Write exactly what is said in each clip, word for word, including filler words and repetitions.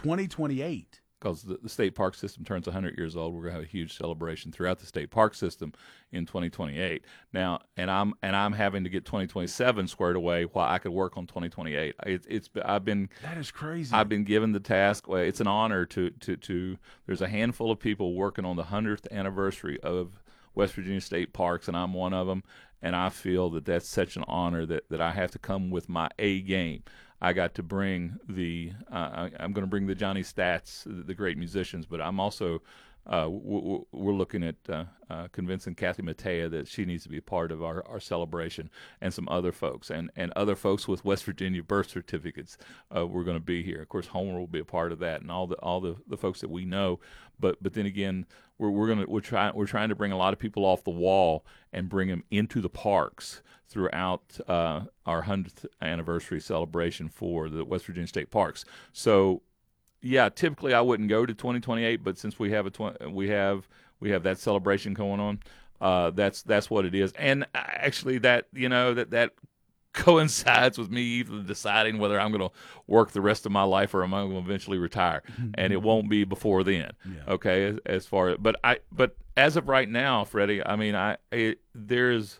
twenty twenty-eight. Because the, the state park system turns one hundred years old, we're going to have a huge celebration throughout the state park system in twenty twenty-eight. Now, and I'm and I'm having to get twenty twenty-seven squared away while I could work on twenty twenty-eight. It, it's I've been that is crazy. I've been given the task. Well, it's an honor to to to. There's a handful of people working on the hundredth anniversary of West Virginia State Parks, and I'm one of them. And I feel that that's such an honor that that I have to come with my A game. I got to bring the uh, I, I'm going to bring the Johnny Stats, the, the great musicians, but I'm also uh, we're, we're looking at uh, uh, convincing Kathy Mattea that she needs to be a part of our, our celebration, and some other folks, and, and other folks with West Virginia birth certificates. Uh, we're going to be here. Of course, Homer will be a part of that, and all the all the, the folks that we know. But but then again, we're we're going to we're trying we're trying to bring a lot of people off the wall and bring them into the parks throughout uh, our hundredth anniversary celebration for the West Virginia State Parks. So, yeah, typically I wouldn't go to twenty twenty-eight, but since we have a tw- we have we have that celebration going on, uh, that's that's what it is. And actually, that you know that that coincides with me even deciding whether I'm going to work the rest of my life or am I going to eventually retire, and it won't be before then. Yeah. Okay, as, as far as but I but as of right now, Freddie, I mean, I it, there's.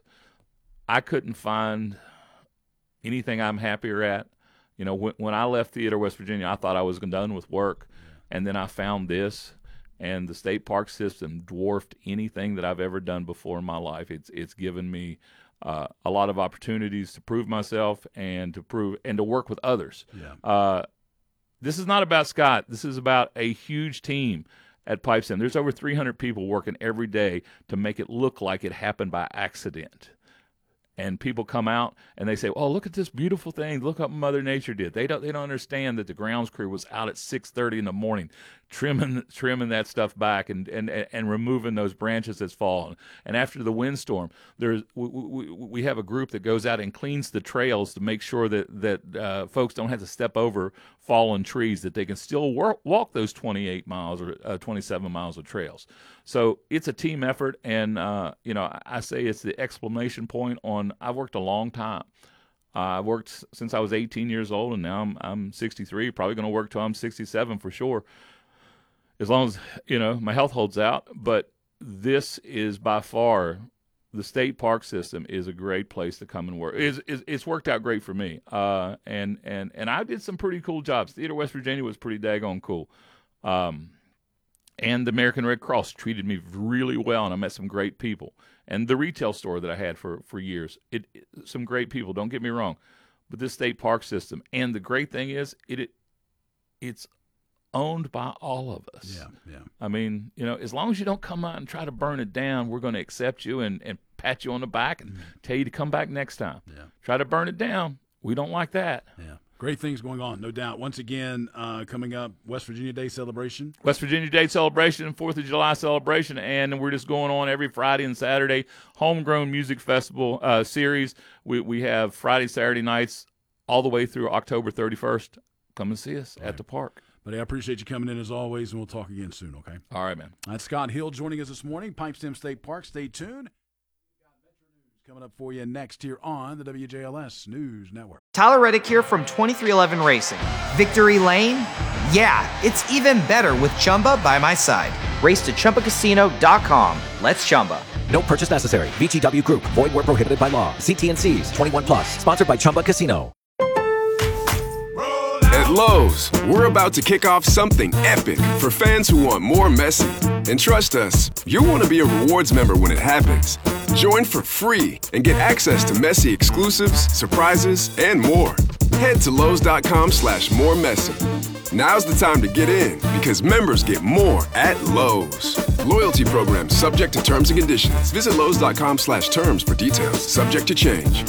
I couldn't find anything I'm happier at. You know, when, when I left Theodore, West Virginia, I thought I was done with work, yeah. and then I found this, and the state park system dwarfed anything that I've ever done before in my life. It's it's given me uh, a lot of opportunities to prove myself and to prove and to work with others. Yeah. Uh, this is not about Scott. This is about a huge team at Pipestem. There's over three hundred people working every day to make it look like it happened by accident. And people come out and they say, "Oh, look at this beautiful thing! Look what Mother Nature did." They don't. They don't understand that the grounds crew was out at six thirty in the morning, trimming, trimming that stuff back and and and removing those branches that's fallen. And after the windstorm, there's we, we, we have a group that goes out and cleans the trails to make sure that that uh, folks don't have to step over fallen trees, that they can still work, walk those twenty-eight miles or uh, twenty-seven miles of trails. So it's a team effort, and uh, you know, I say it's the exclamation point on. I've worked a long time. Uh, I've worked since I was eighteen years old, and now I'm I'm sixty-three. Probably going to work till I'm sixty-seven for sure, as long as you know my health holds out. But this is by far the state park system is a great place to come and work. It's, it's, it's worked out great for me, uh, and and and I did some pretty cool jobs. Theodore, West Virginia was pretty daggone cool. Um, And the American Red Cross treated me really well, and I met some great people. And the retail store that I had for, for years, it, it some great people, don't get me wrong. But this state park system, and the great thing is, it, it it's owned by all of us. Yeah, yeah. I mean, you know, as long as you don't come out and try to burn it down, we're going to accept you and, and pat you on the back and mm. tell you to come back next time. Yeah. Try to burn it down. We don't like that. Yeah. Great things going on, no doubt. Once again, uh, coming up, West Virginia Day celebration. West Virginia Day celebration and fourth of July celebration, and we're just going on every Friday and Saturday. Homegrown Music Festival uh, series. We we have Friday, Saturday nights all the way through October thirty-first. Come and see us all at right. the park. But I appreciate you coming in as always, and we'll talk again soon, okay? All right, man. That's Scott Hill joining us this morning, Pipestem State Park. Stay tuned. Coming up for you next here on the W J L S News Network. Tyler Reddick here from twenty-three eleven Racing. Victory Lane? Yeah, it's even better with Chumba by my side. Race to Chumba Casino dot com. Let's Chumba. No purchase necessary. V G W Group. Void where prohibited by law. See T N Cs. twenty-one plus. Sponsored by Chumba Casino. At Lowe's, we're about to kick off something epic for fans who want more Messi. And trust us, you'll want to be a rewards member when it happens. Join for free and get access to Messi exclusives, surprises, and more. Head to Lowe's.com slash more Messi. Now's the time to get in because members get more at Lowe's. Loyalty program subject to terms and conditions. Visit Lowe's.com slash terms for details. Subject to change.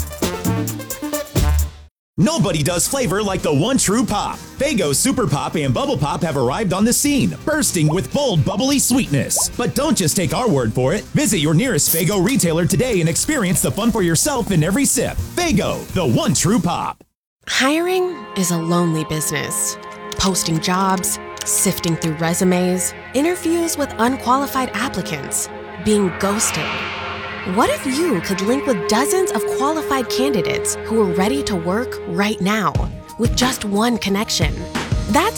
Nobody does flavor like the one true pop. Faygo Super Pop and Bubble Pop have arrived on the scene, bursting with bold, bubbly sweetness. But don't just take our word for it. Visit your nearest Faygo retailer today and experience the fun for yourself in every sip. Faygo, the one true pop. Hiring is a lonely business. Posting jobs, sifting through resumes, interviews with unqualified applicants, being ghosted. What if you could link with dozens of qualified candidates who are ready to work right now with just one connection? That's